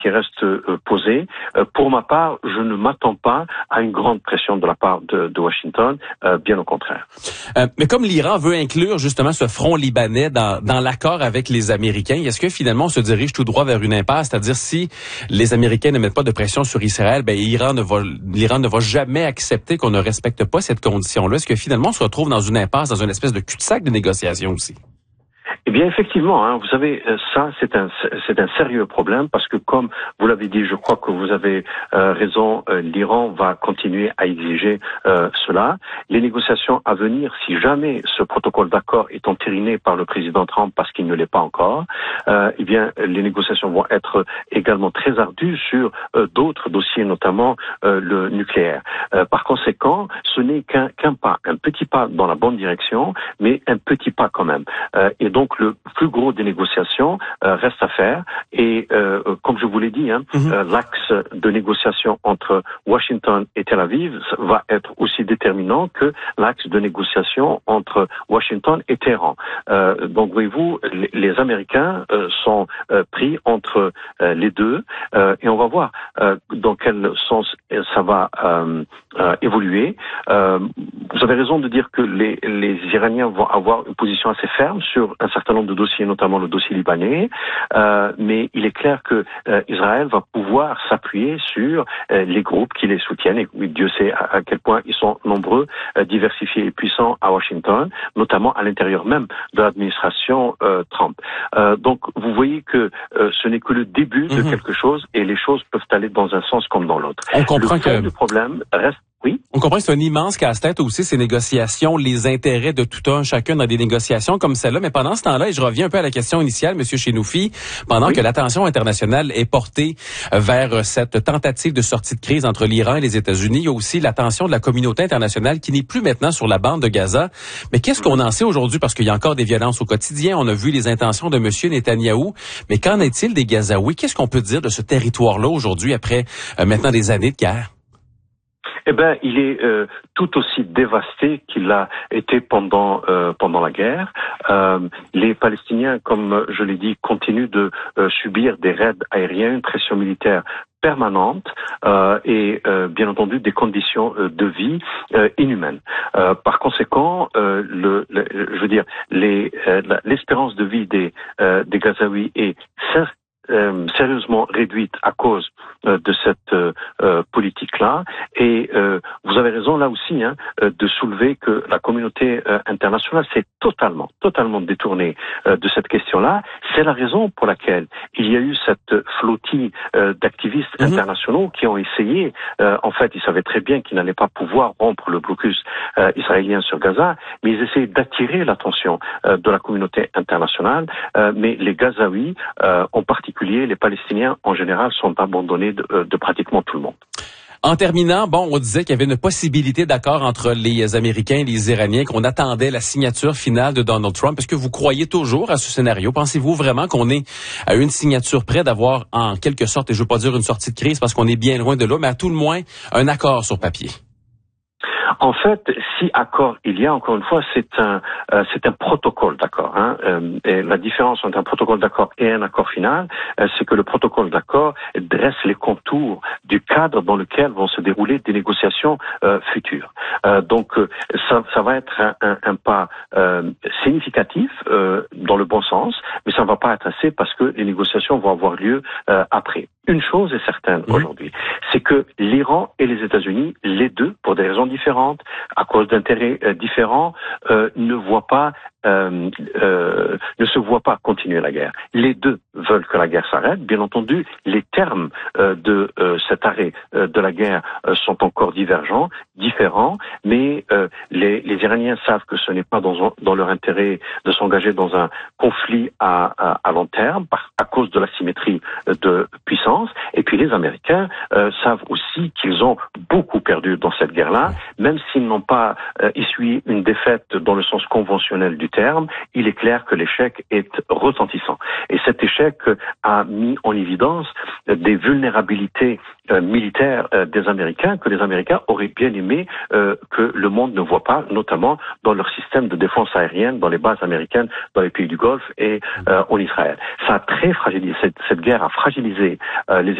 qui reste posée. Pour ma part, je ne m'attends pas à une grande pression de la part de Washington, bien au contraire. Mais comme l'Iran veut inclure justement ce front libanais dans l'accord avec les Américains, est-ce que finalement on se dirige tout droit vers une impasse? C'est-à-dire si les Américains ne mettent pas de pression sur Israël, l'Iran ne va jamais accepter qu'on ne respecte pas cette condition-là. Est-ce que finalement on se retrouve dans une impasse, dans une espèce de cul-de-sac de négociation aussi? Eh bien, effectivement, vous savez, ça, c'est un sérieux problème parce que, comme vous l'avez dit, je crois que vous avez raison, l'Iran va continuer à exiger cela. Les négociations à venir, si jamais ce protocole d'accord est entériné par le président Trump parce qu'il ne l'est pas encore, eh bien, les négociations vont être également très ardues sur d'autres dossiers, notamment le nucléaire. Par conséquent, ce n'est qu'un pas, un petit pas dans la bonne direction, mais un petit pas quand même. Et donc, le plus gros des négociations reste à faire et comme je vous l'ai dit, l'axe de négociation entre Washington et Tel Aviv va être aussi déterminant que l'axe de négociation entre Washington et Téhéran. Donc voyez-vous, les Américains sont pris entre les deux et on va voir dans quel sens ça va évoluer. Vous avez raison de dire que les Iraniens vont avoir une position assez ferme sur un certain nombre de dossiers, notamment le dossier libanais, mais il est clair que Israël va pouvoir s'appuyer sur les groupes qui les soutiennent, et oui, Dieu sait à quel point ils sont nombreux, diversifiés et puissants à Washington, notamment à l'intérieur même de l'administration Trump. Donc vous voyez que ce n'est que le début de quelque chose et les choses peuvent aller dans un sens comme dans l'autre. On comprend le problème reste. Oui. On comprend que c'est un immense casse-tête aussi, ces négociations, les intérêts de tout un chacun dans des négociations comme celle-là. Mais pendant ce temps-là, et je reviens un peu à la question initiale, Monsieur Chenoufi, pendant que l'attention internationale est portée vers cette tentative de sortie de crise entre l'Iran et les États-Unis, il y a aussi l'attention de la communauté internationale qui n'est plus maintenant sur la bande de Gaza. Mais qu'est-ce qu'on en sait aujourd'hui? Parce qu'il y a encore des violences au quotidien. On a vu les intentions de Monsieur Netanyahou. Mais qu'en est-il des Gazaouis? Qu'est-ce qu'on peut dire de ce territoire-là aujourd'hui après maintenant des années de guerre? Eh ben, il est tout aussi dévasté qu'il l'a été pendant la guerre. Les Palestiniens, comme je l'ai dit, continuent de subir des raids aériens, une pression militaire permanente et bien entendu des conditions de vie inhumaines. Par conséquent, l'espérance de vie des Gazaouis est sérieusement réduite à cause de cette politique-là. Et vous avez raison là aussi de soulever que la communauté internationale s'est totalement détournée de cette question-là. C'est la raison pour laquelle il y a eu cette flottille d'activistes internationaux qui ont essayé, en fait, ils savaient très bien qu'ils n'allaient pas pouvoir rompre le blocus israélien sur Gaza, mais ils essayaient d'attirer l'attention de la communauté internationale. Mais les Gazaouis, en particulier les Palestiniens en général, sont abandonnés de pratiquement tout le monde. En terminant, on disait qu'il y avait une possibilité d'accord entre les Américains et les Iraniens, qu'on attendait la signature finale de Donald Trump. Est-ce que vous croyez toujours à ce scénario? Pensez-vous vraiment qu'on est à une signature près d'avoir en quelque sorte, et je ne veux pas dire une sortie de crise parce qu'on est bien loin de là, mais à tout le moins un accord sur papier? En fait, si accord il y a, encore une fois, c'est un protocole d'accord. Et la différence entre un protocole d'accord et un accord final, c'est que le protocole d'accord dresse les contours du cadre dans lequel vont se dérouler des négociations futures. Donc, ça va être un pas significatif dans le bon sens, mais ça ne va pas être assez parce que les négociations vont avoir lieu après. Une chose est certaine aujourd'hui, c'est que l'Iran et les États-Unis, les deux, pour des raisons différentes, à cause d'intérêts différents, ne se voient pas continuer la guerre. Les deux veulent que la guerre s'arrête. Bien entendu, les termes de cet arrêt de la guerre sont encore différents, mais les Iraniens savent que ce n'est pas dans leur intérêt de s'engager dans un conflit à long terme à cause de l'asymétrie de puissance. Et puis les Américains savent aussi qu'ils ont beaucoup perdu dans cette guerre-là, même s'ils n'ont pas essuyé une défaite dans le sens conventionnel du terme, il est clair que l'échec est retentissant. Et cet échec a mis en évidence des vulnérabilités militaires des Américains que les Américains auraient bien aimé que le monde ne voit pas, notamment dans leur système de défense aérienne, dans les bases américaines, dans les pays du Golfe et en Israël. Ça a très fragilisé, cette guerre a fragilisé les